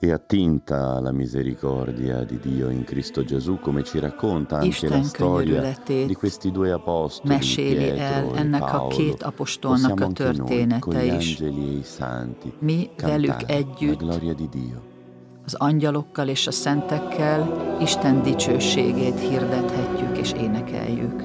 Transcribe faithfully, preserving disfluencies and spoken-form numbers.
E attinta la misericordia di Dio in Cristo Gesù, come ci racconta anche Isten la storia di könyörületét questi due apostoli, meséli el Pietro e ennek a Paolo, két apostolnak possiamo a anche noi, con története gli is. angeli e i santi, Mi velük cantare la együtt, gloria di Dio. az angyalokkal és a szentekkel Isten dicsőségét hirdethetjük és énekeljük.